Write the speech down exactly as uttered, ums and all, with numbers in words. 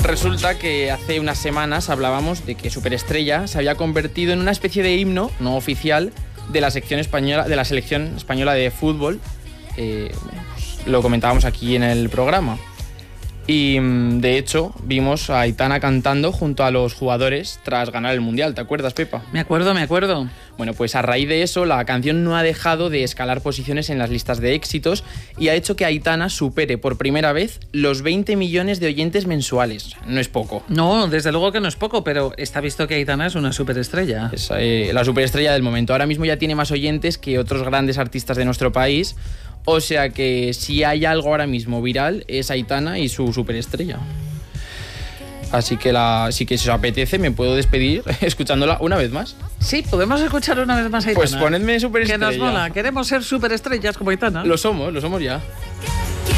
Resulta que hace unas semanas hablábamos de que Superestrella se había convertido en una especie de himno no oficial de la sección española, de la selección española de fútbol. Eh, pues, lo comentábamos aquí en el programa. Y de hecho vimos a Aitana cantando junto a los jugadores tras ganar el Mundial. ¿Te acuerdas, Pepa? Me acuerdo, me acuerdo. Bueno, pues a raíz de eso la canción no ha dejado de escalar posiciones en las listas de éxitos y ha hecho que Aitana supere por primera vez los veinte millones de oyentes mensuales. No es poco. No, desde luego que no es poco, pero está visto que Aitana es una superestrella. Es eh, la superestrella del momento. Ahora mismo ya tiene más oyentes que otros grandes artistas de nuestro país. O sea que si hay algo ahora mismo viral es Aitana y su superestrella. Así que, la, así que si os apetece me puedo despedir escuchándola una vez más. Sí, podemos escuchar una vez más a Aitana. Pues ponedme superestrella. Que nos mola, queremos ser superestrellas como Aitana. Lo somos, lo somos ya.